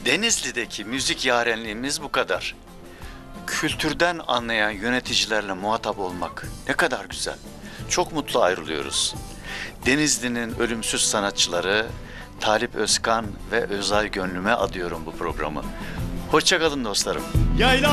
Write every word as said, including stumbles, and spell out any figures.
Denizli'deki müzik yarenliğimiz bu kadar. Kültürden anlayan yöneticilerle muhatap olmak ne kadar güzel. Çok mutlu ayrılıyoruz. Denizli'nin ölümsüz sanatçıları Talip Özkan ve Özay Gönlüm'e adıyorum bu programı. Hoşça kalın dostlarım. Yayla